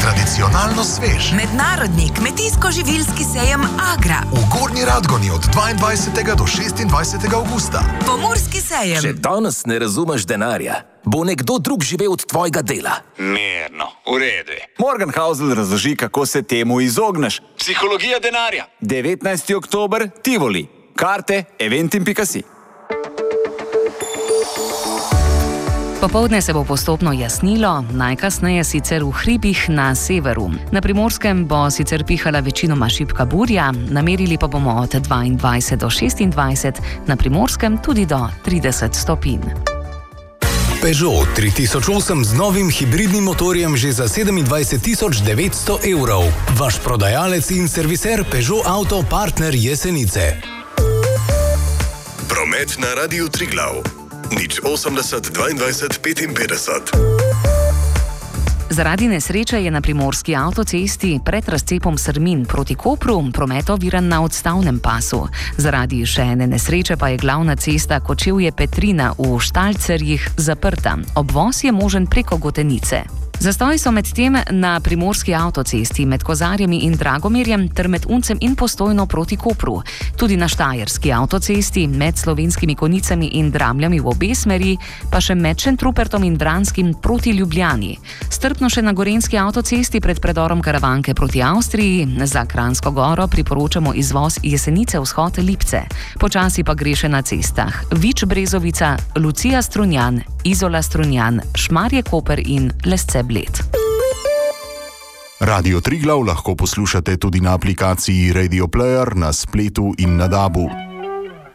tradicionalno svež. Mednarodni kmetijsko-živilski sejem Agra v Gornji Radgoni od 22. do 26. augusta. Pomurski sejem. Če danes ne razumeš denarja, bo nekdo drug živel od tvojega dela. Mirno, v redu. Morgenhausl razloži, kako se temu izogneš. Psihologija denarja. 19. oktober, Tivoli. Karte eventim.si. Popoldne se bo postopno jasnilo, najkasneje sicer v hribih na severu. Na Primorskem bo sicer pihala večinoma šibka burja, namerili pa bomo od 22 do 26, na Primorskem tudi do 30 stopinj. Peugeot 3008 z novim hibridnim motorjem že za 27 900 evrov. Vaš prodajalec in serviser Peugeot Auto partner Jesenice. Promet na Radiu Triglav. 080 22 55. Zaradi nesreče je na primorski avtocesti pred razcepom Srmin proti Kopru promet oviran na odstavnem pasu. Zaradi še ene nesreče pa je glavna cesta Kočevje-Petrina v Štalcerjih zaprta. Obvoz je možen preko Gotenice. Zastoji so medtem na primorski avtocesti med Kozarjami in Dragomirjem ter med Uncem in Postojno proti Kopru. Tudi na štajerski avtocesti med Slovenskimi Konicami in Dramljami v obe smeri, pa še med Šentrupertom in Dranskim proti Ljubljani. Strpno še na gorenjski avtocesti pred predorom Karavanke proti Avstriji, za Kranjsko Goro priporočamo izvoz Jesenice vzhod Lipce. Počasi pa gre še na cestah Vič Brezovica, Lucija Strunjan, Izola Strunjan, Šmarje Koper in Lesce Bled. Radio Triglav lahko poslušate tudi na aplikaciji Radio Player, na spletu in na DAB-u.